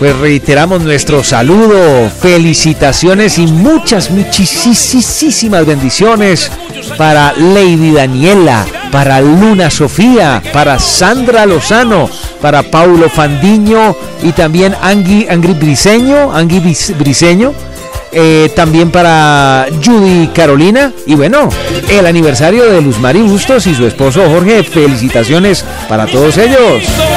Pues reiteramos nuestro saludo, felicitaciones y muchísimas bendiciones para Lady Daniela, para Luna Sofía, para Sandra Lozano, para Paulo Fandiño y también Angui Briseño, también para Judy Carolina y bueno, el aniversario de Luz Mari Bustos y su esposo Jorge. Felicitaciones para todos ellos.